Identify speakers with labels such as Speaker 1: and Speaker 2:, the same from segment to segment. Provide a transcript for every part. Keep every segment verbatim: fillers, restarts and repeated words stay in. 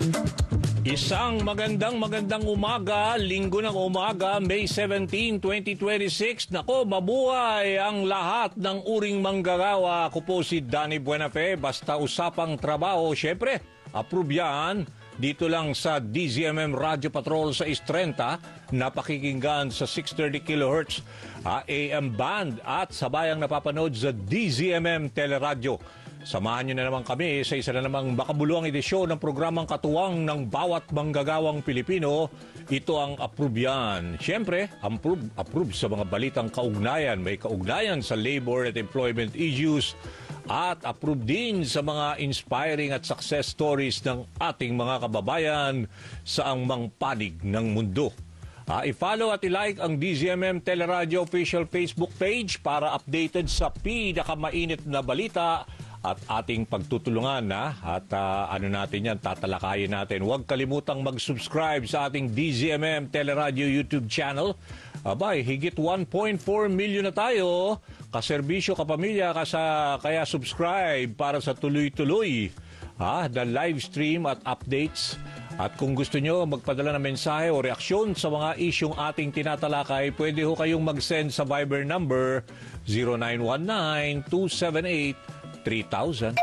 Speaker 1: Isang magandang magandang umaga, linggo ng umaga, May seventeenth, twenty twenty-six. Nako, mabuhay ang lahat ng uring manggagawa. Ako po si Danny Buenafe, basta usapang trabaho. Siyempre, approve yan. Dito lang sa D Z M M Radio Patrol sa six thirty, napakikinggan sa six thirty kilohertz A M band at sabayang napapanood sa D Z M M Teleradio. Samahan nyo na naman kami sa isa na namang makabuluhang edisyon ng programang katuwang ng bawat manggagawang Pilipino. Ito ang Approve Yan. Siyempre, approve, approve sa mga balitang kaugnayan. May kaugnayan sa labor at employment issues at approve din sa mga inspiring at success stories ng ating mga kababayan sa angmang panig ng mundo. Uh, i-follow at i-like ang D Z M M Teleradio official Facebook page para updated sa pinakamainit na balita at ating pagtutulungan na at uh, ano natin yan, tatalakayin natin. Huwag kalimutang mag-subscribe sa ating D Z M M Teleradio YouTube channel. Abay, higit one point four million na tayo. Kaserbisyo, kapamilya, kasa, kaya subscribe para sa tuloy-tuloy ha, the live stream at updates. At kung gusto nyo magpadala ng mensahe o reaksyon sa mga isyong ating tinatalakay, pwede ho kayong mag-send sa Viber number zero nine one nine, two seven eight, three thousand.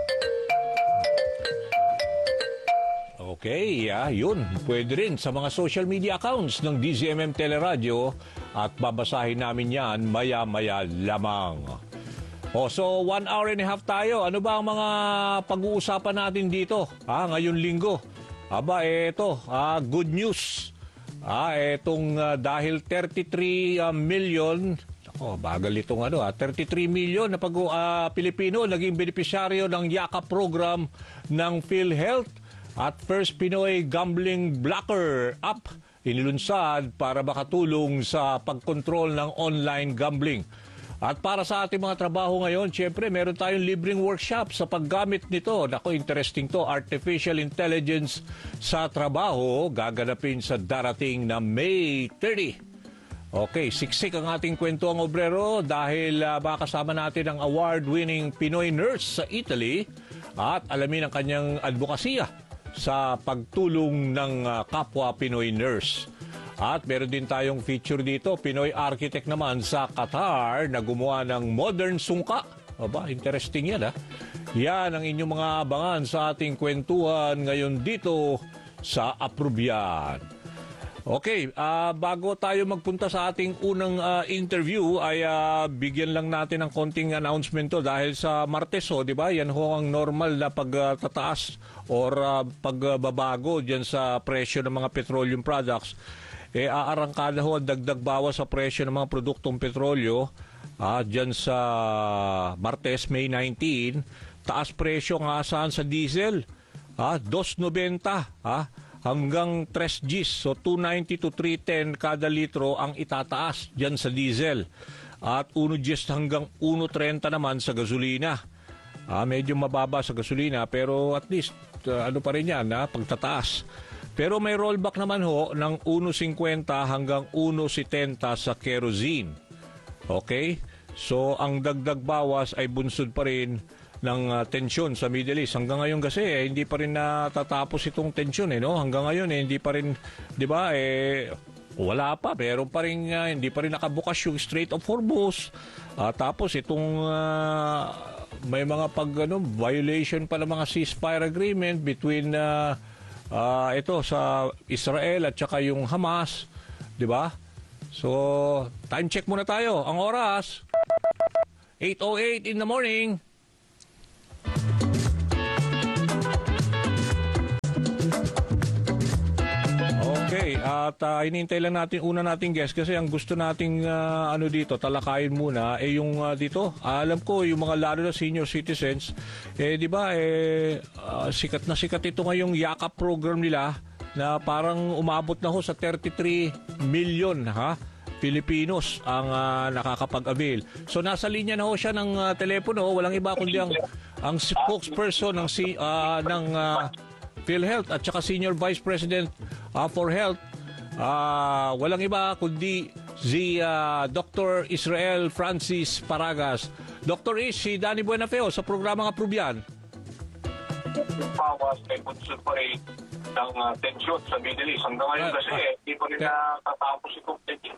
Speaker 1: Okay, yeah, yun. Pwede rin sa mga social media accounts ng D Z M M Teleradio at babasahin namin yan maya-maya lamang. O, so one hour and a half tayo. Ano ba ang mga pag-uusapan natin dito? Ah, ngayon linggo. Aba, eto, ah, good news. Ah, etong uh, dahil thirty-three uh, million, oh, bagal itong ano, ah, thirty-three million na pag uh, Pilipino naging benepisyaryo ng Yakap program ng PhilHealth at First Pinoy Gambling Blocker app inilunsad para makatulong sa pagkontrol ng online gambling. At para sa ating mga trabaho ngayon, siyempre, meron tayong libreng workshop sa paggamit nito. Naku, interesting to. Artificial Intelligence sa trabaho, gaganapin sa darating na May thirtieth. Okay, siksik ang ating kwento ang obrero dahil uh, makasama natin ang award-winning Pinoy nurse sa Italy at alamin ang kanyang advokasya sa pagtulong ng uh, kapwa Pinoy nurse. At meron din tayong feature dito, Pinoy architect naman sa Qatar na gumawa ng modern sungka. Aba, interesting yan ha. Yan ang inyong mga abangan sa ating kwentuhan ngayon dito sa Approve Yan. Okay, uh, bago tayo magpunta sa ating unang uh, interview ay uh, bigyan lang natin ng konting announcement to dahil sa Martes ho, di ba? Yan ho ang normal na pagtataas or uh, pagbabago diyan sa presyo ng mga petroleum products. Eh, aarangkada ho ang dagdag bawas sa presyo ng mga produktong petrolyo ah, dyan sa Martes, May nineteenth. Taas presyo nga saan sa diesel. Ah, two ninety ah, hanggang three Gs. So, two ninety to three ten kada litro ang itataas dyan sa diesel. At one Gs hanggang one thirty naman sa gasolina. Ah, medyo mababa sa gasolina pero at least uh, ano pa rin yan, ah, pagtataas. Pero may rollback naman ho ng one fifty hanggang one seventy sa kerosene. Okay? So, ang dagdag bawas ay bunsod pa rin ng uh, tensyon sa Middle East. Hanggang ngayon kasi, eh, hindi pa rin natatapos itong tensyon, eh, no? Hanggang ngayon, eh, hindi pa rin, di ba, eh, wala pa. Meron pa rin, uh, hindi pa rin nakabukas yung Strait of Hormuz. Uh, tapos, itong, uh, may mga pag, ano, violation pa ng mga ceasefire agreement between, uh, Uh, ito sa Israel at saka yung Hamas, di ba? So, time check muna tayo. Ang oras, eight oh eight in the morning. Okay, at uh, hinihintay lang natin una nating guest kasi ang gusto nating uh, ano dito, talakayin muna eh yung uh, dito. Uh, alam ko yung mga lalo na senior citizens, eh di ba eh uh, sikat na sikat ito ngayong Yakap program nila na parang umabot na ho sa thirty-three million ha. Filipinos ang uh, nakakapag-avail. So nasa linya na ho siya ng uh, telepono, walang iba kundi ang ang spokesperson ng si uh, ng uh, PhilHealth at saka Senior Vice President uh, for Health. Uh, walang iba kundi si uh, Doctor Israel Francis Paragas. Doctor Ish, si Danny Buenafeo sa programang Approve Yan.
Speaker 2: yung bawas ay bunsul pa rin ng uh, tensyon sa Middle East. Hanggang ngayon
Speaker 1: Ah,
Speaker 2: kasi
Speaker 1: ah,
Speaker 2: eh, hindi pa rin
Speaker 1: te-
Speaker 2: natatapos yung conflict.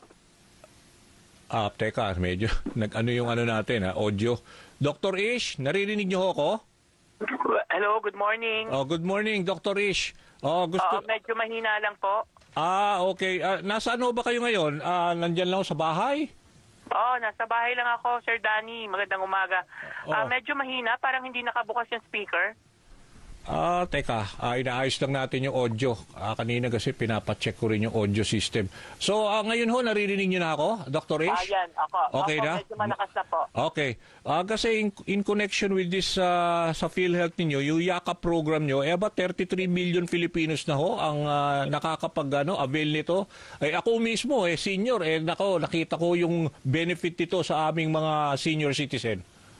Speaker 1: Ah, teka, medyo nag-ano yung ano natin, ha, audio. Doctor Ish, naririnig niyo ho ako?
Speaker 3: Hello, good morning.
Speaker 1: Oh, good morning, Doctor Ish. Oh, gusto...
Speaker 3: Oo, medyo mahina lang po.
Speaker 1: Ah, okay. Ah, nasa ano ba kayo ngayon? Ah, nandyan lang sa bahay?
Speaker 3: Oo, nasa bahay lang ako, Sir Danny. Magandang umaga. Ah,
Speaker 1: Oo.
Speaker 3: medyo mahina, parang hindi nakabukas yung speaker.
Speaker 1: Ah, teka, ah, inaayos lang natin yung audio. Ah, kanina kasi pinapacheck ko rin yung audio system. So, ah, ngayon ho, naririnig niyo na ako, Doctor
Speaker 3: Ah,
Speaker 1: Ish?
Speaker 3: yan, ako.
Speaker 1: Okay
Speaker 3: ako,
Speaker 1: na?
Speaker 3: medyo malakas na po.
Speaker 1: Okay. Ah, kasi in, in connection with this ah, sa PhilHealth ninyo, yung YAKA program nyo, eh about thirty-three million Filipinos na ho ang ah, nakakapag ano, avail nito. Eh, ako mismo, eh, senior, eh, nako, nakita ko yung benefit nito sa aming mga senior citizen.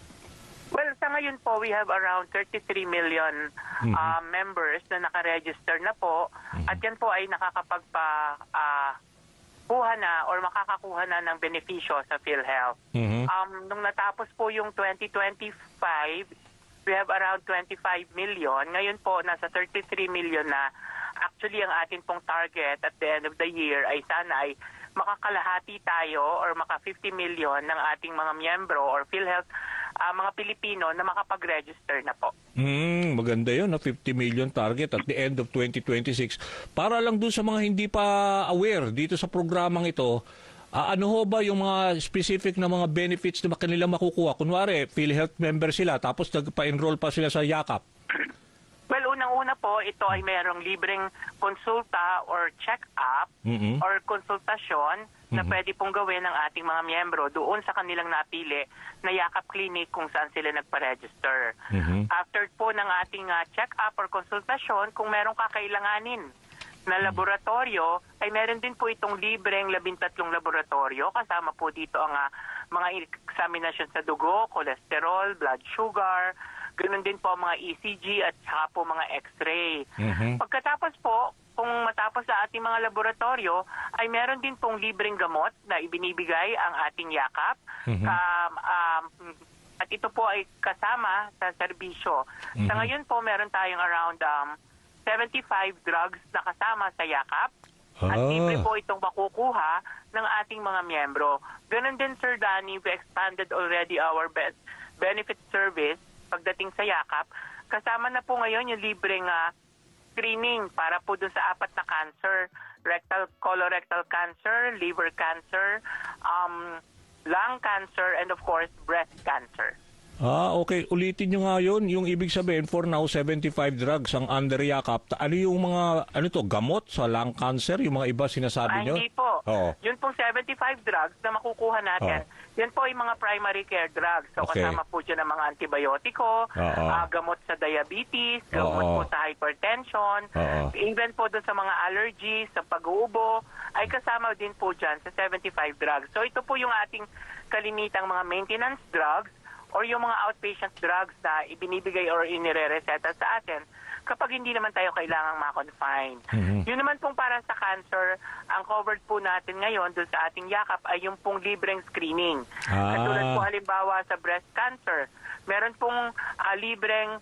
Speaker 3: Well, sa ngayon po, we have around thirty-three million ah, members na nakaregister na po. At yan po ay nakakapagpa... ah, kuha na or makakakuha na ng benepisyo sa PhilHealth.
Speaker 1: Mhm.
Speaker 3: Um, nung natapos po yung twenty twenty-five, we have around twenty-five million. Ngayon po, nasa thirty-three million na. Actually, ang atin pong target at the end of the year ay sana ay makakalahati tayo or maka fifty million ng ating mga miyembro or PhilHealth ah, mga Pilipino na makapag-register na po.
Speaker 1: Hmm, maganda yun, na fifty million target at the end of twenty twenty-six. Para lang dun sa mga hindi pa aware dito sa programang ito, ah, ano ho ba yung mga specific na mga benefits na kanila makukuha? Kunwari, PhilHealth member sila, tapos nagpa-enroll pa sila sa YAKAP.
Speaker 3: Well, unang-una po, ito ay merong libreng konsulta or check-up
Speaker 1: Mhm.
Speaker 3: or konsultasyon na pwede pong gawin ng ating mga miyembro doon sa kanilang napili na Yakap Clinic kung saan sila nagpa-register.
Speaker 1: Mhm.
Speaker 3: After po ng ating ah, check-up or konsultasyon, kung merong kakailanganin na laboratorio, ay meron din po itong libreng labintatlong laboratorio. Kasama po dito ang ah, mga examination sa dugo, cholesterol, blood sugar, ganun din po ang mga E C G at saka po mga X-ray.
Speaker 1: Mhm.
Speaker 3: Pagkatapos po, kung matapos sa ating mga laboratorio, ay meron din pong libreng gamot na ibinibigay ang ating yakap.
Speaker 1: Mhm.
Speaker 3: Um, um, at ito po ay kasama sa serbisyo. Sa ngayon po, meron tayong around um, seventy-five drugs na kasama sa yakap. At
Speaker 1: Ah.
Speaker 3: libre po itong makukuha ng ating mga miyembro. Ganon din, Sir Danny, we expanded already our be- benefit service pagdating sa yakap. Kasama na po ngayon yung libreng ah, screening para po dun sa apat na cancer, rectal, colorectal cancer, liver cancer, um, lung cancer, and of course, breast cancer.
Speaker 1: Ah, okay. Ulitin nyo nga yun. Yung ibig sabihin, for now, seventy-five drugs ang under yakap. Ano yung mga, ano to, gamot sa lung cancer? Yung mga iba sinasabi
Speaker 3: Ah,
Speaker 1: nyo?
Speaker 3: hindi po.
Speaker 1: Oo.
Speaker 3: Yun pong seventy-five drugs na makukuha natin, yan po ay mga primary care drugs. So
Speaker 1: Okay.
Speaker 3: kasama po dyan ang mga antibiotiko,
Speaker 1: Oo.
Speaker 3: ah, gamot sa diabetes, gamot
Speaker 1: Oo.
Speaker 3: po sa hypertension,
Speaker 1: Oo.
Speaker 3: even po doon sa mga allergies, sa pag-uubo, ay kasama din po dyan sa seventy-five drugs. So ito po yung ating kalimitang mga maintenance drugs or yung mga outpatient drugs na ibinibigay or inire-reseta sa atin kapag hindi naman tayo kailangang ma-confine.
Speaker 1: Mhm.
Speaker 3: Yun naman pong para sa cancer, ang covered po natin ngayon doon sa ating yakap ay yung pong libreng screening.
Speaker 1: Ah.
Speaker 3: Katulad po halimbawa sa breast cancer, meron pong ah, libreng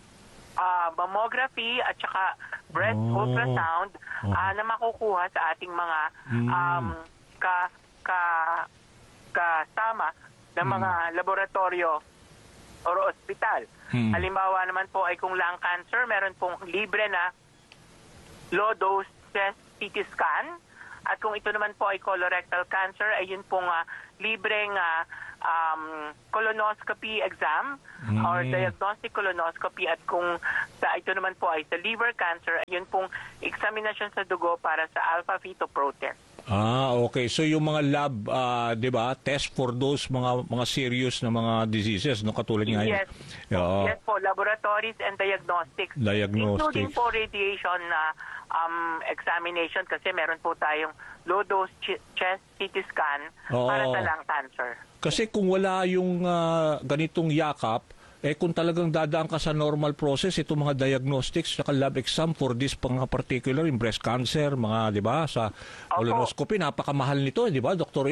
Speaker 3: ah, mammography at saka breast
Speaker 1: Oh.
Speaker 3: ultrasound ah, na makukuha sa ating mga um, ka, ka, kasama ng mga laboratorio or ospital.
Speaker 1: Hmm.
Speaker 3: Halimbawa naman po ay kung lung cancer, meron pong libre na low-dose chest C T scan. At kung ito naman po ay colorectal cancer, ay yun pong ah, libreng ah, um, colonoscopy exam or diagnostic colonoscopy. At kung sa ito naman po ay sa liver cancer, ay yun pong examination sa dugo para sa alpha-fetoprotein.
Speaker 1: Ah, okay. So yung mga lab, ah, 'di ba, test for those mga mga serious na mga diseases, no, katulad nga yun.
Speaker 3: Yes.
Speaker 1: Oo.
Speaker 3: Yes po, laboratories and diagnostics.
Speaker 1: Diagnostics.
Speaker 3: Including po radiation na um, examination kasi meron po tayong low-dose ch- chest C T scan
Speaker 1: Oo.
Speaker 3: para sa lung cancer.
Speaker 1: Kasi kung wala yung ah, ganitong yakap, eh kung talagang dadaan ka sa normal process, itong mga diagnostics, saka lab exam for this mga particular, yung breast cancer, mga, di ba, sa colonoscopy, napakamahal nito, di ba, Doctor H?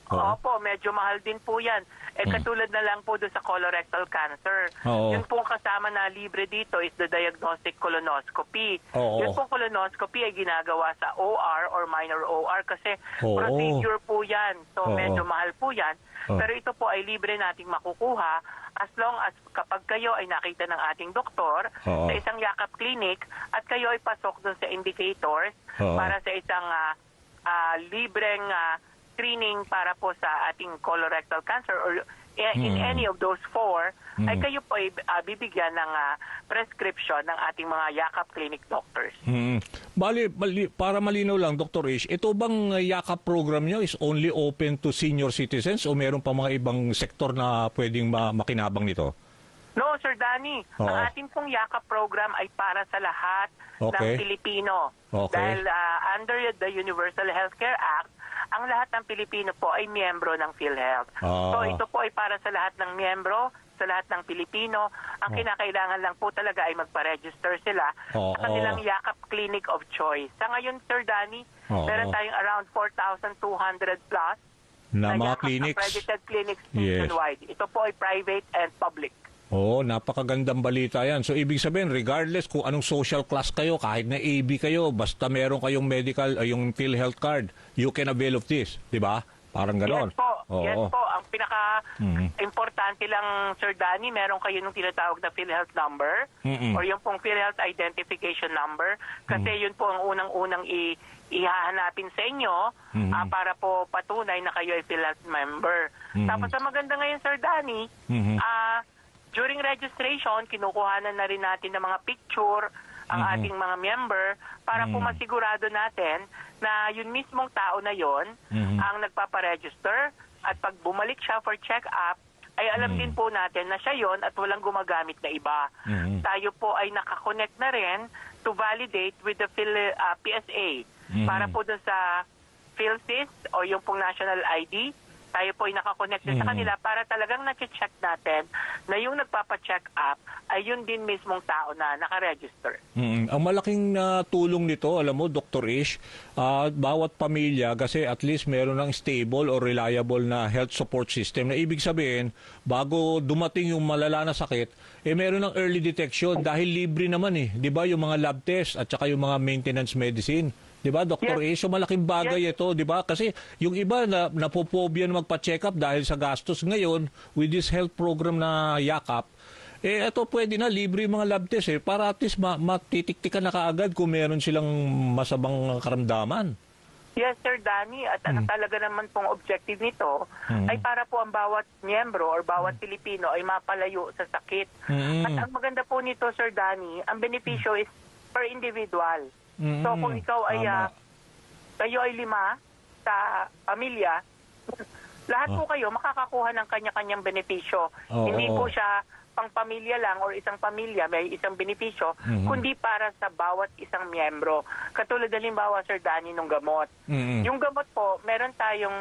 Speaker 1: Oo.
Speaker 3: Opo, medyo mahal din po yan. Eh, katulad na lang po doon sa colorectal cancer.
Speaker 1: Oo.
Speaker 3: Yun pong kasama na libre dito is the diagnostic colonoscopy.
Speaker 1: Oo.
Speaker 3: Yun pong colonoscopy ay ginagawa sa O R or minor O R kasi
Speaker 1: Oo.
Speaker 3: procedure po yan. So,
Speaker 1: Oo.
Speaker 3: medyo mahal po yan.
Speaker 1: Oo.
Speaker 3: Pero ito po ay libre nating makukuha as long as kapag kayo ay nakita ng ating doktor
Speaker 1: Oo.
Speaker 3: sa isang yakap clinic at kayo ay pasok doon sa indicators
Speaker 1: Oo.
Speaker 3: para sa isang ah, ah, libreng ah, screening para po sa ating colorectal cancer or eh, in
Speaker 1: Mm.
Speaker 3: any of those four, ay
Speaker 1: Mm.
Speaker 3: kayo po ay ah, bibigyan ng ah, prescription ng ating mga yakap clinic doctors.
Speaker 1: Hmm. Bali, mali, para malinaw lang, Doctor Ish, ito bang uh, yakap program nyo is only open to senior citizens o meron pa mga ibang sektor na pwedeng ma- makinabang nito?
Speaker 3: No, Sir Danny.
Speaker 1: Oo.
Speaker 3: Ang ating pong yakap program ay para sa lahat
Speaker 1: Okay.
Speaker 3: ng Pilipino.
Speaker 1: Okay.
Speaker 3: Dahil ah, under the Universal Healthcare Act, ang lahat ng Pilipino po ay miyembro ng PhilHealth.
Speaker 1: Ah.
Speaker 3: So ito po ay para sa lahat ng miyembro, sa lahat ng Pilipino. Ang
Speaker 1: Oh.
Speaker 3: kinakailangan lang po talaga ay magpa-register sila
Speaker 1: Oo.
Speaker 3: sa kanilang yakap clinic of choice. Sa ngayon, Sir Danny,
Speaker 1: Oo.
Speaker 3: meron tayong around four thousand two hundred plus
Speaker 1: Na mga
Speaker 3: yakap
Speaker 1: clinics?
Speaker 3: accredited clinics
Speaker 1: Yes.
Speaker 3: nationwide. Ito po ay private and public.
Speaker 1: Oo, napakagandang balita yan. So, ibig sabihin, regardless kung anong social class kayo, kahit na A B kayo, basta meron kayong medical, ay yung PhilHealth card, you can avail of this. Di ba? Parang ganon.
Speaker 3: Yes po.
Speaker 1: Oo.
Speaker 3: Yes po. Ang pinaka-importante lang, Sir Danny, meron kayo nung tinatawag na PhilHealth number
Speaker 1: Mm-mm.
Speaker 3: or yung pong PhilHealth identification number kasi yun po ang unang-unang i- ihahanapin sa inyo ah, para po patunay na kayo ay PhilHealth member. Tapos ang maganda ngayon, Sir Danny,
Speaker 1: Mhm.
Speaker 3: ah, during registration, kinukuhanan na rin natin ng mga picture ang ating mga member para po masigurado natin na yun mismong tao na yon ang nagpaparegister at pag bumalik siya for check-up, ay alam din po natin na siya yon at walang gumagamit na iba.
Speaker 1: Mhm.
Speaker 3: Tayo po ay nakakonect na rin to validate with the Phil, ah, P S A para po dun sa PhilSys o yung pong national I D. Tayo po ay nakakonect din sa kanila para talagang na-check natin na yung nagpapa-check up ay yun din mismong tao na nakaregister.
Speaker 1: Mm, ang malaking ah, tulong nito, alam mo, Doctor Ish, ah, bawat pamilya kasi at least meron ng stable or reliable na health support system na ibig sabihin, bago dumating yung malala na sakit, eh meron ng early detection dahil libre naman eh. Di ba yung mga lab test at saka yung mga maintenance medicine. Di ba, Doctor
Speaker 3: Yes.
Speaker 1: Ish? So malaking bagay ito, di ba? Kasi yung iba na napopobia na magpa-check up dahil sa gastos ngayon with this health program na yakap, eh ito pwede na, libre yung mga lab test eh, para at least ma- matitiktikan na kaagad kung meron silang masamang karamdaman.
Speaker 3: Yes, Sir Danny. At ano talaga naman pong objective nito ay para po ang bawat miyembro or bawat Pilipino ay mapalayo sa sakit.
Speaker 1: Mm.
Speaker 3: At ang maganda po nito, Sir Danny, ang benepisyo is per individual.
Speaker 1: Mm.
Speaker 3: So kung ikaw ay
Speaker 1: Tama.
Speaker 3: ah, kayo ay lima sa pamilya, lahat po kayo makakakuha ng kanya-kanyang benepisyo.
Speaker 1: Oo.
Speaker 3: Hindi po siya pang pamilya lang or isang pamilya may isang benepisyo,
Speaker 1: Mhm.
Speaker 3: kundi para sa bawat isang miyembro. Katulad halimbawa, Sir Danny, nung gamot.
Speaker 1: Mm.
Speaker 3: Yung gamot po, meron tayong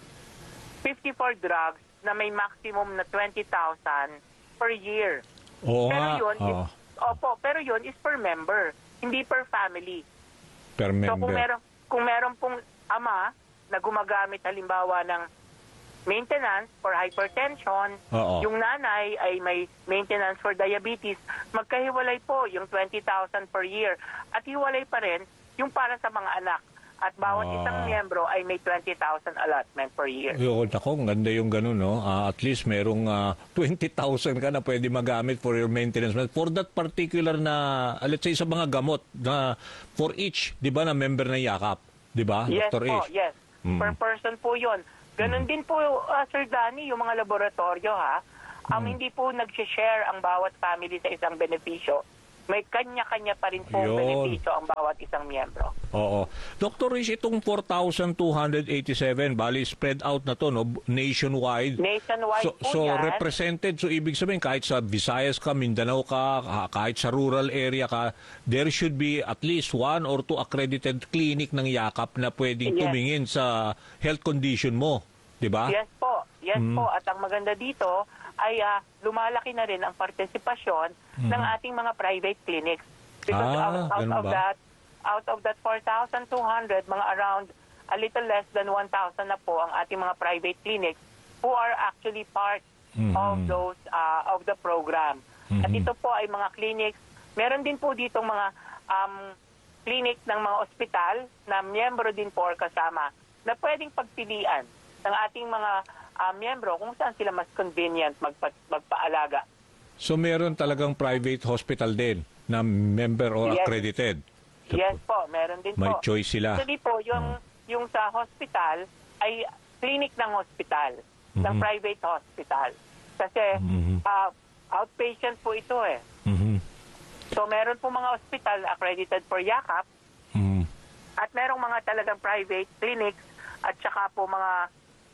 Speaker 3: fifty-four drugs na may maximum na twenty thousand per year.
Speaker 1: Oo
Speaker 3: Pero
Speaker 1: nga.
Speaker 3: yun, is,
Speaker 1: Oo.
Speaker 3: opo, pero yun is per member, hindi per family.
Speaker 1: Per
Speaker 3: So
Speaker 1: member.
Speaker 3: kung meron kung meron pong ama na gumagamit halimbawa ng maintenance for hypertension,
Speaker 1: Oo.
Speaker 3: yung nanay ay may maintenance for diabetes, magkahiwalay po yung twenty thousand per year. At hiwalay pa rin yung para sa mga anak. At bawat
Speaker 1: Ah.
Speaker 3: isang miyembro ay may twenty thousand allotment per year.
Speaker 1: Yun, ako, ang ganda yung ganun, no? Ah, at least merong ah, twenty thousand ka na pwede magamit for your maintenance. For that particular na, ah, let's say sa mga gamot, na for each, di ba, na member ng yakap? Di ba,
Speaker 3: Yes
Speaker 1: Doctor
Speaker 3: po,
Speaker 1: Ish?
Speaker 3: yes.
Speaker 1: Mm.
Speaker 3: Per person po yun. Ganon din po, uh, Sir Danny, yung mga laboratorio, ha? Um,
Speaker 1: Mm.
Speaker 3: Hindi po nag-share ang bawat family sa isang benepisyo. May kanya-kanya pa rin po
Speaker 1: Yun.
Speaker 3: benepisyo ang bawat isang miyembro.
Speaker 1: Oo. Doctor Ish, itong four thousand two hundred eighty-seven, bali spread out na to, no? Nationwide.
Speaker 3: Nationwide
Speaker 1: So,
Speaker 3: po
Speaker 1: so
Speaker 3: yan.
Speaker 1: represented, so ibig sabihin kahit sa Visayas ka, Mindanao ka, ah, kahit sa rural area ka, there should be at least one or two accredited clinic ng yakap na pwedeng
Speaker 3: Yes.
Speaker 1: tumingin sa health condition mo. Di ba?
Speaker 3: Yes po, yes
Speaker 1: Mm.
Speaker 3: po. At ang maganda dito ay ah, lumalaki na rin ang partisipasyon ng ating mga private clinics. Because
Speaker 1: Mm-hmm. Ah,
Speaker 3: out, out
Speaker 1: ganun
Speaker 3: of
Speaker 1: ba?
Speaker 3: that, out of that four thousand two hundred, mga around a little less than one thousand na po ang ating mga private clinics who are actually part
Speaker 1: Mhm.
Speaker 3: of those uh, of the program. At
Speaker 1: Mhm.
Speaker 3: ito po ay mga clinics. Meron din po dito mga um, clinic ng mga ospital na miyembro din po or kasama na pwedeng pagpilian ng ating mga uh, miyembro kung saan sila mas convenient magpa- magpaalaga.
Speaker 1: So meron talagang private hospital din na member or
Speaker 3: Yes.
Speaker 1: accredited?
Speaker 3: Yes po, meron din
Speaker 1: May
Speaker 3: po.
Speaker 1: choice sila.
Speaker 3: Actually po, yung, yung sa hospital ay clinic ng hospital, ng
Speaker 1: Mhm.
Speaker 3: private hospital. Kasi
Speaker 1: Mhm.
Speaker 3: uh, outpatient po ito eh.
Speaker 1: Mhm.
Speaker 3: So meron po mga hospital accredited for yakap
Speaker 1: Mhm.
Speaker 3: at merong mga talagang private clinics at saka po mga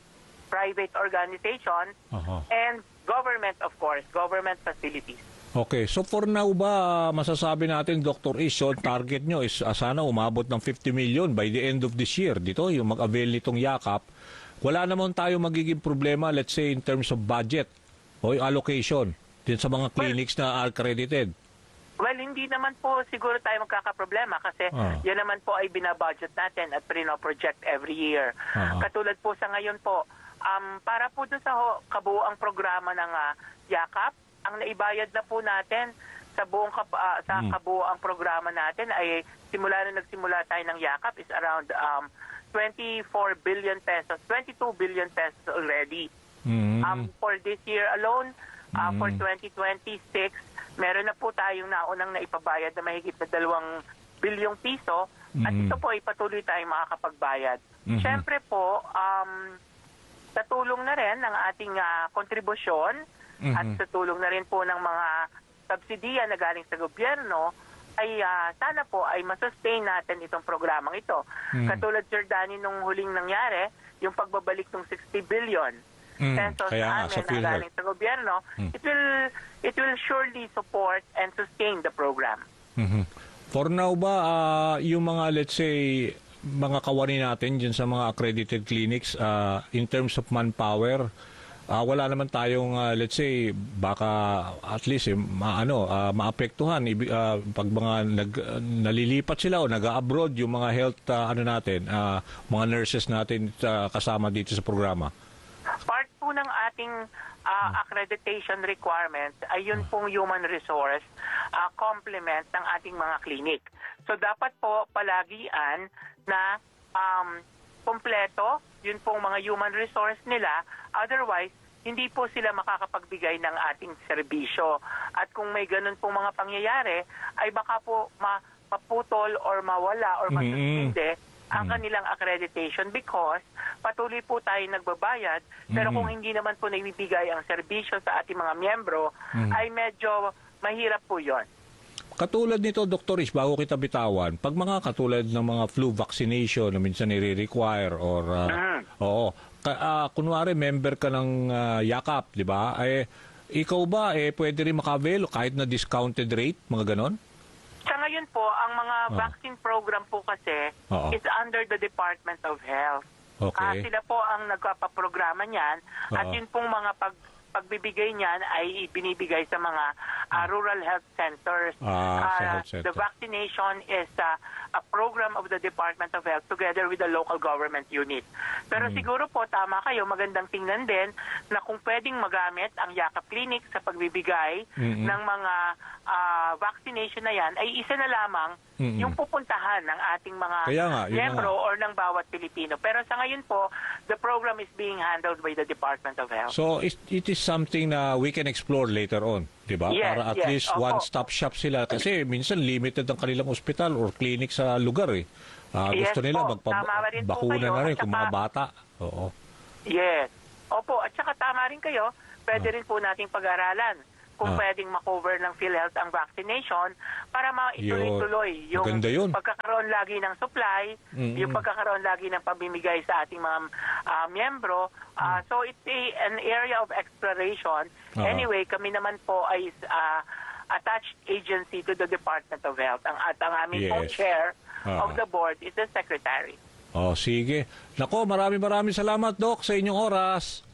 Speaker 3: private organizations
Speaker 1: Aha.
Speaker 3: and government, of course, government facilities.
Speaker 1: Okay, so for now ba masasabi natin, Doctor Ish, so target nyo is ah, sana umabot ng fifty million by the end of this year dito, yung mag-avail nitong yakap. Wala naman tayo magiging problema, let's say, in terms of budget o yung allocation din sa mga clinics na accredited.
Speaker 3: Well, hindi naman po siguro tayo magkakaproblema kasi
Speaker 1: Ah.
Speaker 3: yan naman po ay binabudget natin at pre-project every year.
Speaker 1: Ah.
Speaker 3: Katulad po sa ngayon po, um, para po dun sa ho, kabuuang programa ng ah, yakap, ang naibayad na po natin sa buong kap- ah, sa
Speaker 1: Hmm.
Speaker 3: kabuuang programa natin ay simula na nagsimula tayo ng yakap is around um, twenty-four billion pesos, twenty-two billion pesos already.
Speaker 1: Mhm.
Speaker 3: Um, for this year alone, uh, for
Speaker 1: Mm.
Speaker 3: twenty twenty-six, meron na po tayong naunang naipabayad na mahigit na dalawang bilyong piso at
Speaker 1: Mm.
Speaker 3: ito po ay patuloy tayong makakapagbayad.
Speaker 1: Mhm.
Speaker 3: Siyempre po, um, sa tulong na rin ng ating ah, kontribusyon
Speaker 1: Mhm.
Speaker 3: at sa tulong na rin po ng mga subsidiya na galing sa gobyerno, ay ah, sana po ay masustain natin itong programang ito.
Speaker 1: Mm.
Speaker 3: Katulad, Sir Danny, nung huling nangyari, yung pagbabalik ng sixty billion
Speaker 1: Mm,
Speaker 3: pesos
Speaker 1: kaya nga,
Speaker 3: sa
Speaker 1: sa
Speaker 3: amin na
Speaker 1: PhilHealth.
Speaker 3: galing sa gobyerno,
Speaker 1: Mm.
Speaker 3: it will it will surely support and sustain the program.
Speaker 1: Mhm. For now ba, ah, yung mga, let's say, mga kawani natin dyan sa mga accredited clinics, ah, in terms of manpower, ah, wala naman tayong, ah, let's say, baka at least eh, maano, ah, maapektuhan Ibi- ah, pag mga nag, nalilipat sila o nag-abroad yung mga health ah, ano natin, ah, mga nurses natin ah, kasama dito sa programa.
Speaker 3: Part po ng ating ah, accreditation requirements ay yun pong human resource ah, complement ng ating mga clinic. So dapat po palagian na um, kompleto yun pong mga human resource nila, otherwise hindi po sila makakapagbigay ng ating serbisyo. At kung may ganun pong mga pangyayari, ay baka po ma- maputol or mawala or
Speaker 1: Mhm.
Speaker 3: masuspinde ang kanilang accreditation because patuloy po tayo nagbabayad pero
Speaker 1: Mhm.
Speaker 3: kung hindi naman po naibibigay ang serbisyo sa ating mga miyembro
Speaker 1: Mhm.
Speaker 3: ay medyo mahirap po yon.
Speaker 1: Katulad nito, Doctor Ish, bago kita bitawan, pag mga katulad ng mga flu vaccination na minsan nire-require or, ah,
Speaker 3: Mhm.
Speaker 1: oo, ka, ah, kunwari member ka ng ah, yakap, di ba? Eh, ikaw ba, eh, pwede rin maka-avail kahit na discounted rate, mga ganon?
Speaker 3: Sa ngayon po, ang mga
Speaker 1: Ah.
Speaker 3: vaccine program po kasi
Speaker 1: Oo.
Speaker 3: is under the Department of Health.
Speaker 1: Okay.
Speaker 3: Ah, sila po ang nagpapaprograma niyan at
Speaker 1: Oo.
Speaker 3: yun pong mga pag pagbibigay niyan ay binibigay sa mga ah, rural health centers.
Speaker 1: Ah, sa
Speaker 3: Ah,
Speaker 1: health center.
Speaker 3: The vaccination is ah, a program of the Department of Health together with the local government unit. Pero
Speaker 1: Hmm.
Speaker 3: siguro po, tama kayo, magandang tingnan din na kung pwedeng magamit ang Yakap Clinic sa pagbibigay
Speaker 1: Mm-mm.
Speaker 3: ng mga ah, vaccination na yan, ay isa na lamang
Speaker 1: Mm-mm.
Speaker 3: yung pupuntahan ng ating mga
Speaker 1: Kaya nga, yun na
Speaker 3: miyembro or ng bawat Pilipino. Pero sa ngayon po, the program is being handled by the Department of Health.
Speaker 1: So, it, it is something na we can explore later on, di ba?
Speaker 3: Yes,
Speaker 1: Para at
Speaker 3: yes,
Speaker 1: least
Speaker 3: opo.
Speaker 1: one-stop shop sila. Kasi minsan limited ang kanilang ospital or clinic sa lugar eh. Ah,
Speaker 3: Yes
Speaker 1: gusto nila
Speaker 3: po, tama rin po
Speaker 1: magpabakuna
Speaker 3: kayo.
Speaker 1: na rin
Speaker 3: At
Speaker 1: kung
Speaker 3: saka-
Speaker 1: mga bata. Oo.
Speaker 3: Yes. Opo, at saka tama rin kayo, pwede rin po nating pag-aralan kung
Speaker 1: Ah.
Speaker 3: pwedeng makover ng PhilHealth ang vaccination para maituloy-tuloy yung
Speaker 1: Maganda yun.
Speaker 3: pagkakaroon lagi ng supply,
Speaker 1: Mm-mm.
Speaker 3: yung pagkakaroon lagi ng pamimigay sa ating mga ah, miyembro. Ah, So it's a, an area of exploration.
Speaker 1: Ah.
Speaker 3: Anyway, kami naman po ay ah, attached agency to the Department of Health. Ang, at ang aming pong
Speaker 1: Yes.
Speaker 3: chair
Speaker 1: Ah.
Speaker 3: of the board is the secretary.
Speaker 1: Oh, sige. Nako, maraming maraming salamat, Doc, sa inyong oras.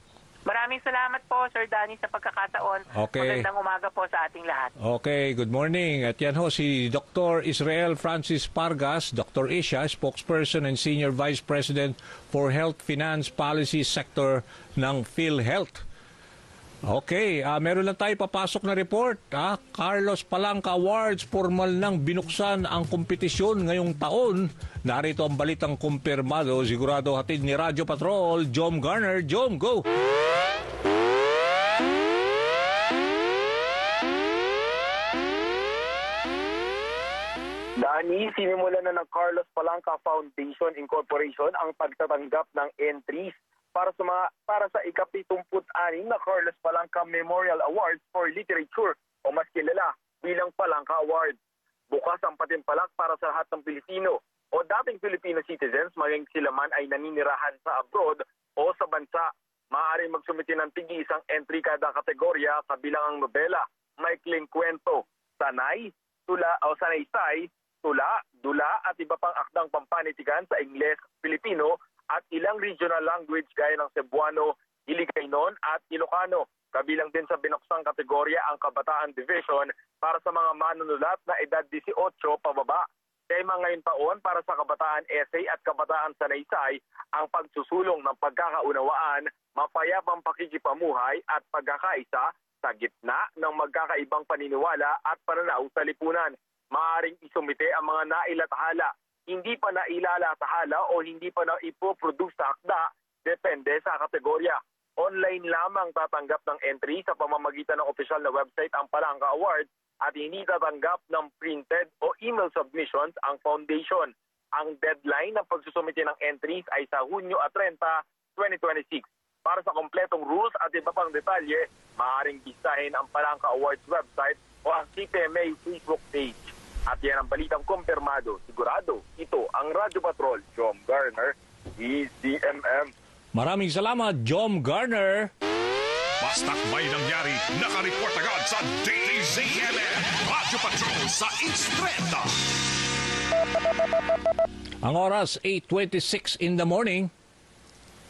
Speaker 3: Maraming salamat po, Sir Danny, sa pagkakataon.
Speaker 1: Okay.
Speaker 3: Magandang umaga po sa ating lahat.
Speaker 1: Okay, good morning. At yan ho si Doctor Israel Francis Pargas, Doctor Isha, spokesperson and Senior Vice President for Health Finance Policy Sector ng PhilHealth. Okay, uh, meron lang tayo papasok na report. Ah. Carlos Palanca Awards, formal nang binuksan ang kompetisyon ngayong taon. Narito ang balitang kumpirmado. Sigurado hatid ni Radyo Patrol, Jom Garner. Jom, go!
Speaker 4: Dani, sinimulan na ng Carlos Palanca Foundation Incorporation ang pagtatanggap ng entries para sa mga, para sa ikapitumput-anim na Carlos Palanca Memorial Awards for Literature o mas kilala bilang Palanca Awards. Bukas ang patimpalak para sa lahat ng Pilipino o dating Filipino citizens, maging sila man ay naninirahan sa abroad o sa bansa. Maaaring magsumiti ng tigi isang entry kada kategorya kabilang ang nobela, maikling kwento, sanay, tula o sanaysay, tula, dula at iba pang akdang pampanitikan sa Ingles, Filipino at ilang regional language gaya ng Cebuano, Hiligaynon at Ilocano. Kabilang din sa binuksang kategorya ang Kabataan Division para sa mga manunulat na edad eighteen pababa. Tema ngayon taon para sa Kabataan Essay at Kabataan Sanaysay ang pagsusulong ng pagkakaunawaan, mapayapang pakikipamuhay at pagkakaisa sa gitna ng magkakaibang paniniwala at pananaw sa lipunan. Maaaring isumite ang mga nailathala, hindi pa nailalatahala o hindi pa na ipoproduce sa akda, depende sa kategorya. Online lamang tatanggap ng entry sa pamamagitan ng opisyal na website ang Palanca Awards at hindi tatanggap ng printed o email submissions ang foundation. Ang deadline ng pagsusumite ng entries ay sa Hunyo thirty, twenty twenty-six. Para sa kompletong rules at iba pang detalye, maaaring bisahin ang Palanca Awards website o ang C P M A Facebook page. At yan ang balitang kumpirmado. Sigurado, ito ang Radyo Patrol, Jom Garner, D Z M M.
Speaker 1: Maraming salamat, Jom Garner.
Speaker 5: Basta't may nangyari, nakareport agad sa D Z M M. Radyo Patrol sa Instreta.
Speaker 1: Ang oras, eight twenty-six in the morning.